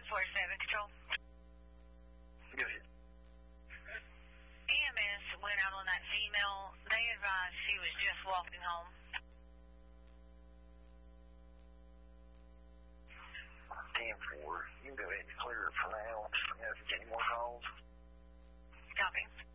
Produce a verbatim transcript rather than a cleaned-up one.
four seven, Control. Go ahead. E M S went out on that female. They advised she was just walking home. ten four. You can go ahead and clear it for now. If you get any more calls. Copy.